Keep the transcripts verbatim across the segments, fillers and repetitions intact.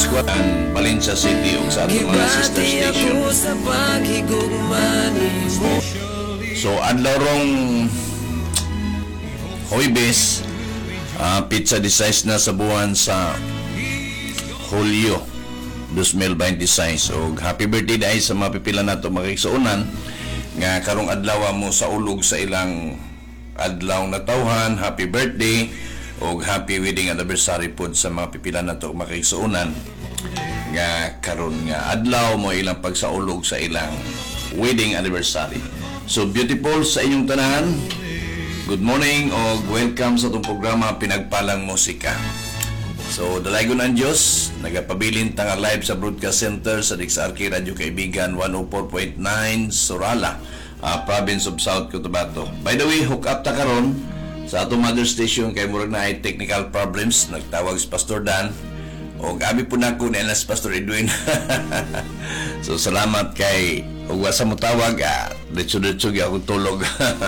Squad and Valencia City ug sa atong mga sister station. So adlaw rong Huwebes, uh, pizza designs na sa buwan sa Hulyo twenty twenty-six. So happy birthday dahil sa mga pipila nato makikisuunan nga karong adlaw mo sa ulog sa ilang adlaw na tawhan. Happy birthday o happy wedding anniversary pod sa mga pipila nato makikisuunan nga karon nga adlaw mo ilang pagsaulog sa ilang wedding anniversary. So beautiful sa inyong tanan. Good morning o welcome sa itong programa Pinagpalang Musika. So, dalaygon ang Diyos, nagapabilin tanga live sa Broadcast Center sa D X R K Radio Kaibigan one oh four point nine Surala, uh, Province of South Cotabato. By the way, hook up ta karon sa atong mother station kay murag na ay technical problems. Nagtawag si Pastor Dan o gabi po na ko na si Pastor Edwin. So, salamat kay ug sa mo tawag, ah, ditso-ditso akong tulog.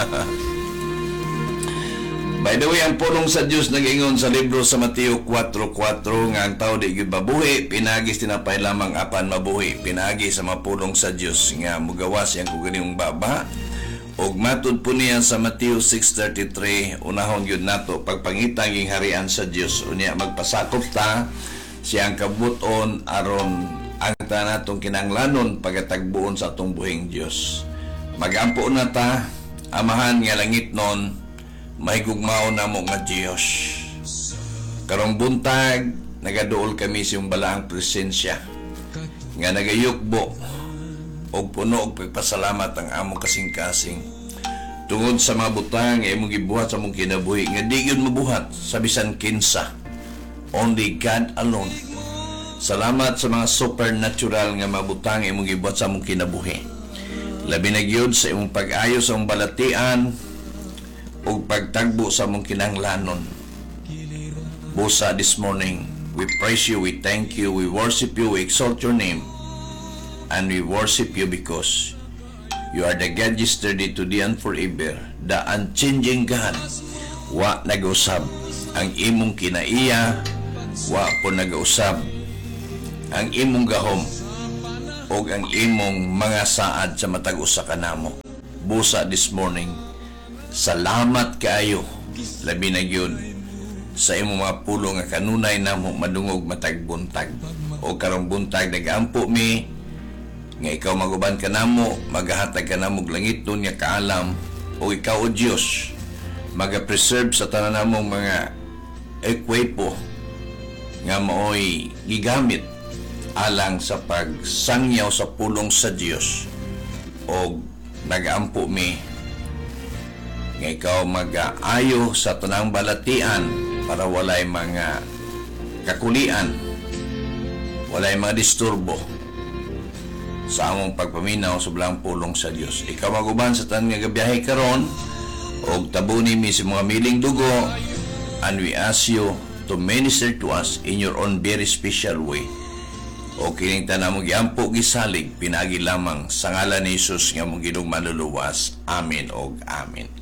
By the way, ang pulong sa Diyos nag-ingon sa libro sa Mateo four four nga ang tao di gyud mabuhi, pinagi tinapay lamang apan mabuhi. Pinagi sa mapulong sa Diyos nga mugawas yang kuganiyong baba. Og matud po niya sa Mateo six thirty-three, unahon gyud nato pagpangita ng harian sa Diyos. Unya magpasakop ta siyang kabuton aron ang tanatong kinanglanon pagatagbuon sa atong buhing Diyos. Magampo na ta, amahan nga langit non, may gugmao na mo nga Diyos. Karong buntag, nagaduol kami sa iyong balaang presensya nga nagayukbo o puno og pagpasalamat ang among kasing-kasing tungod sa mga butang nga imong gibuhat sa among kinabuhi nga di gyud mabuhat sa bisan kinsa. Only God alone. Salamat sa mga supernatural nga mga butang nga imong gibuhat sa among kinabuhi. Labi na gyud sa imong pag-ayo sa among balatian o pagtagbo sa mong kinanglanon. Busa this morning, we praise you, we thank you, we worship you, we exalt your name, and we worship you because you are the God yesterday, today, and forever, the unchanging God. Wa nag-usab ang imong kinaiya, wa po nag-usab ang imong gahom o ang imong mga saad sa matag usa ka namo. Busa this morning, salamat kaayo, labi na gyud sa imong mga pulong nga kanunay namo madungog matag buntag. O karong buntag nagampo mi nga ikaw maguban ka namo, magahatag ka namo langiton nga kaalam, o ikaw o Dios magapreserve sa tanan namong mga ekwipo nga maoy gigamit alang sa pagsangyaw sa pulong sa Dios. O nagampo mi nga ikaw mag-aayo sa tanang balatian para walay mga kakulian, walay mga disturbo sa among pagpaminaw sa blang pulong sa Dios. Ikaw maguban sa tanang nga gabiyahe karon og tabunin mi sa mga miling dugo, and we ask you to minister to us in your own very special way. O kining tanang giampo gisalig pinagi lamang sa ngalan ni Jesus nga mong Ginoong maluluwas. Amen og amen.